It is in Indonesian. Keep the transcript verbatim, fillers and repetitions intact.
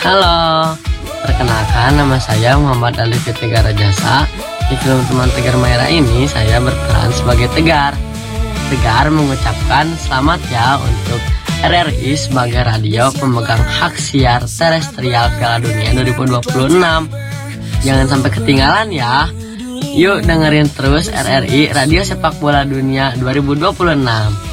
Halo, perkenalkan nama saya Muhammad Ali Tegar Rajasa. Di film Teman Tegar Mayra ini saya berperan sebagai Tegar. Tegar mengucapkan selamat ya untuk R R I sebagai radio pemegang hak siar terestrial Piala Dunia dua ribu dua puluh enam. Jangan sampai ketinggalan ya. Yuk dengerin terus R R I Radio Sepak Bola Dunia dua ribu dua puluh enam.